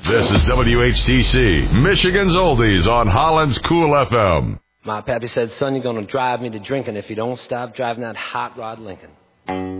This is WHTC, Michigan's Oldies on Holland's Cool FM. My pappy said, son, you're going to drive me to drinking if you don't stop driving that hot rod Lincoln.